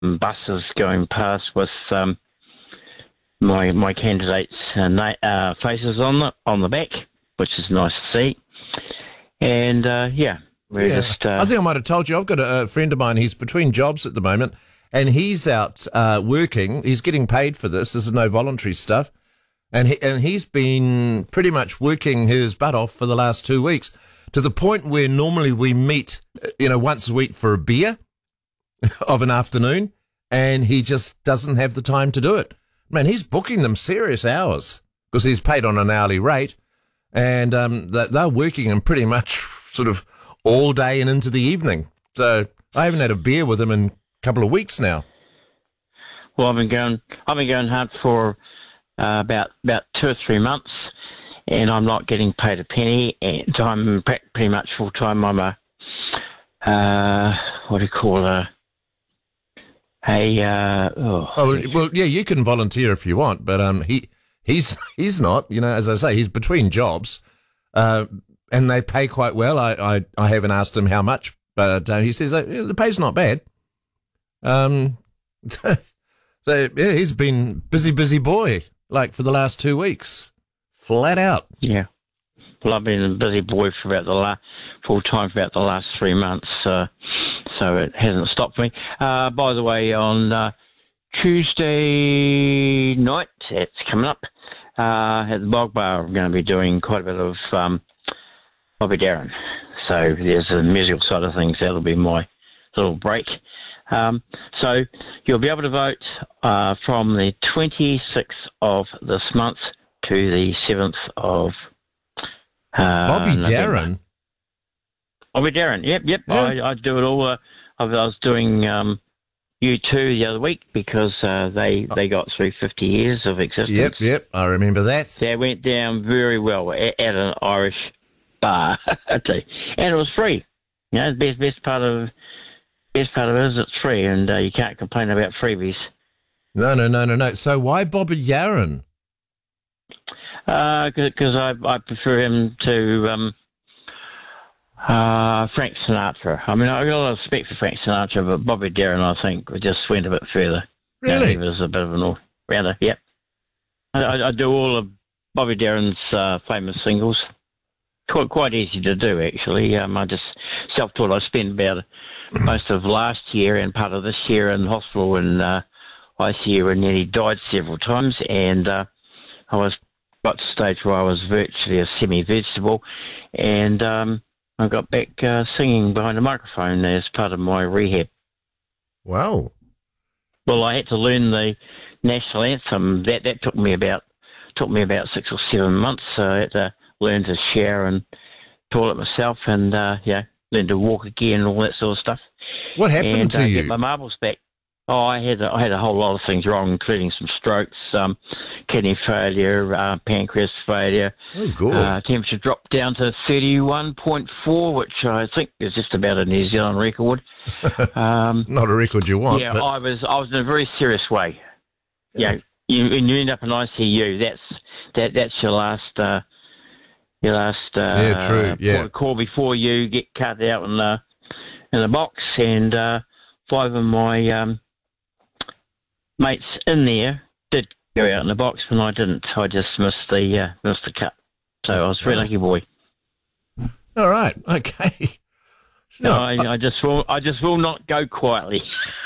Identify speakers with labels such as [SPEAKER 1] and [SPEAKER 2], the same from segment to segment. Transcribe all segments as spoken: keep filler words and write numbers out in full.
[SPEAKER 1] buses going past with um, my my candidates' uh, na- uh, faces on the on the back, which is nice to see. And uh, yeah, we're
[SPEAKER 2] Yeah.
[SPEAKER 1] just. Uh,
[SPEAKER 2] I think I might have told you, I've got a, a friend of mine, he's between jobs at the moment, and he's out uh, working. He's getting paid for this. This is no voluntary stuff. And he, and he's been pretty much working his butt off for the last two weeks to the point where normally we meet, you know, once a week for a beer of an afternoon, and he just doesn't have the time to do it. Man, he's booking them serious hours because he's paid on an hourly rate, and um, they're working him pretty much sort of all day and into the evening. So I haven't had a beer with him in a couple of weeks now.
[SPEAKER 1] well, I've been going. I've been going hard for. Uh, about about two or three months, and I'm not getting paid a penny. And I'm pre- pretty much full time. I'm a uh, what do you call a a uh, oh,
[SPEAKER 2] Oh well, yeah, you can volunteer if you want, but um, he he's he's not. You know, as I say, he's between jobs, uh, and they pay quite well. I I, I haven't asked him how much, but uh, he says uh, yeah, the pay's not bad. Um, so yeah, he's been busy, busy boy. Like for the last two weeks, flat out.
[SPEAKER 1] Yeah. Well, I've been a busy boy for about the last, full time for about the last three months, uh, so it hasn't stopped me. Uh, by the way, on uh, Tuesday night, it's coming up, uh, at the Bog Bar, I'm going to be doing quite a bit of um, Bobby Darin. So there's the musical side of things. That'll be my little break. Um, so you'll be able to vote uh, from the twenty-sixth of this month to the seventh of uh,
[SPEAKER 2] Bobby
[SPEAKER 1] November.
[SPEAKER 2] Darin?
[SPEAKER 1] Bobby Darin, yep, yep.
[SPEAKER 2] Yeah.
[SPEAKER 1] I, I do it all. Uh, I was doing um, U two the other week because uh, they, they got through fifty years of existence.
[SPEAKER 2] Yep, yep, I remember that.
[SPEAKER 1] That went down very well at, at an Irish bar, I tell you. And it was free. You know, the best, best part of best part of it is it's free, and uh, you can't complain about freebies.
[SPEAKER 2] No, no, no, no, no. So why Bobby Darin?
[SPEAKER 1] Because uh, I, I prefer him to um, uh, Frank Sinatra. I mean, I've got a lot of respect for Frank Sinatra, but Bobby Darin, I think, just went a bit further.
[SPEAKER 2] Really?
[SPEAKER 1] You know, he was a bit of an all-rounder, yep. I, I, I do all of Bobby Darin's uh, famous singles. Quite, quite easy to do, actually. Um, I just self-taught. I spent about most of last year and part of this year in hospital and uh, I C U and nearly died several times, and uh, I was got to the stage where I was virtually a semi-vegetable, and um, I got back uh, singing behind a microphone as part of my rehab.
[SPEAKER 2] Wow.
[SPEAKER 1] Well, I had to learn the national anthem. That that took me about took me about six or seven months. So I had to learn to shower and toilet myself, and uh, yeah, learn to walk again and all that sort of stuff.
[SPEAKER 2] What happened
[SPEAKER 1] and,
[SPEAKER 2] to
[SPEAKER 1] uh,
[SPEAKER 2] you?
[SPEAKER 1] Get my marbles back. Oh, I had a, I had a whole lot of things wrong, including some strokes, um, kidney failure, uh, pancreas failure.
[SPEAKER 2] Oh, good.
[SPEAKER 1] Uh, temperature dropped down to thirty-one point four, which I think is just about a New Zealand record. Um,
[SPEAKER 2] Not a record you want.
[SPEAKER 1] yeah,
[SPEAKER 2] but...
[SPEAKER 1] I was I was in a very serious way. Yeah, you, when you end up in I C U, that's that that's your last uh, your last uh,
[SPEAKER 2] Yeah, true, yeah.
[SPEAKER 1] call before you get cut out in the in the box, and uh, five of my um, mates in there did go out in the box, and I didn't. I just missed the uh, missed the cut. So I was a very lucky boy.
[SPEAKER 2] All right, okay.
[SPEAKER 1] No, I, I just will. I just will not go quietly.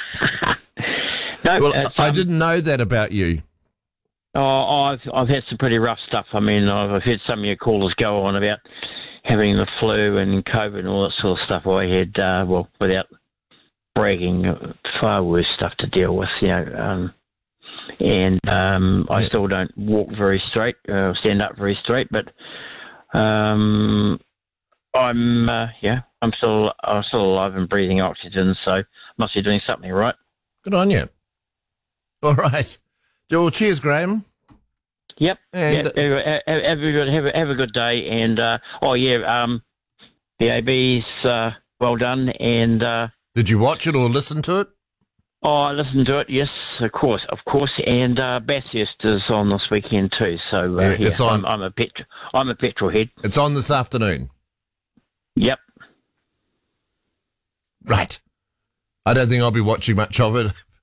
[SPEAKER 1] no,
[SPEAKER 2] Well,
[SPEAKER 1] it's,
[SPEAKER 2] I
[SPEAKER 1] um,
[SPEAKER 2] didn't know that about you.
[SPEAKER 1] Oh, I've I've had some pretty rough stuff. I mean, I've heard some of your callers go on about having the flu and COVID and all that sort of stuff. I had, uh, well, without bragging, far worse stuff to deal with, you know. Um, and um, I
[SPEAKER 2] Yeah.
[SPEAKER 1] still don't walk very straight, uh, stand up very straight, but um, I'm, uh, yeah, I'm still I'm still alive and breathing oxygen, so must be doing something right.
[SPEAKER 2] Good on you. All right. Well, cheers, Graham.
[SPEAKER 1] Yep.
[SPEAKER 2] And-
[SPEAKER 1] yep. Have, have, have a good have a, have a good day. And uh, oh yeah, um, the A B's uh, well done. And uh,
[SPEAKER 2] Did you watch it or listen to it?
[SPEAKER 1] oh, I listened to it. Yes, of course, of course. And uh, Bathurst is on this weekend too. So uh,
[SPEAKER 2] Yeah,
[SPEAKER 1] yeah,
[SPEAKER 2] it's on-
[SPEAKER 1] I'm, I'm a pet. I'm a petrol head.
[SPEAKER 2] It's on this afternoon.
[SPEAKER 1] Yep.
[SPEAKER 2] Right. I don't think I'll be watching much of it.